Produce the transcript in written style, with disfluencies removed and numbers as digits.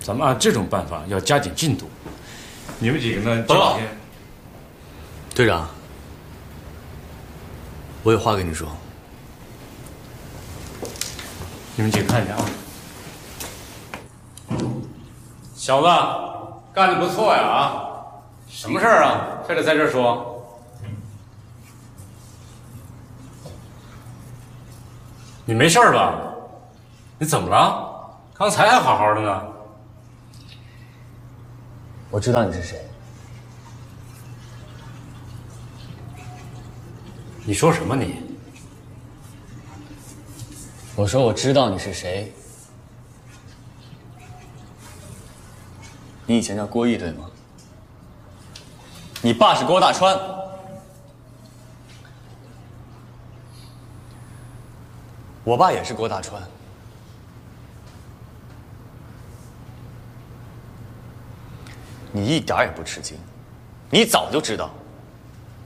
咱们按这种办法要加紧进度。你们几个呢？ 报告，队长，我有话跟你说。 你们几个看一下啊。小子，干得不错呀啊！什么事儿啊？非得在这儿说？你没事儿吧？你怎么了？刚才还好好的呢。 我知道你是谁。 你说什么你？ 我说我知道你是谁。你以前叫郭毅对吗？你爸是郭大川。我爸也是郭大川。你一点也不吃惊，你早就知道